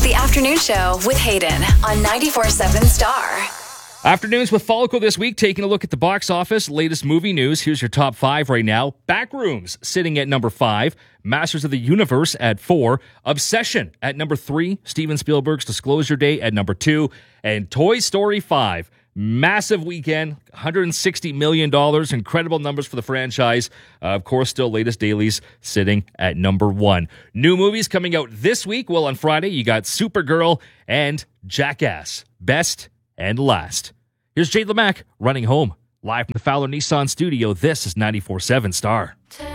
The Afternoon Show with Hayden on 94.7 Star. Afternoons with Follicle this week, taking a look at the box office, latest movie news. Here's your top 5 right now. Backrooms sitting at number 5. Masters of the Universe at 4. Obsession at number 3. Steven Spielberg's Disclosure Day at number 2. And Toy Story 5. Massive weekend, $160 million. Incredible numbers for the franchise. Of course, still latest dailies sitting at number 1. New movies coming out this week. Well, on Friday, you got Supergirl and Jackass. Best and last. Here's Jade Lamac running home. Live from the Fowler Nissan studio, this is 94.7 Star.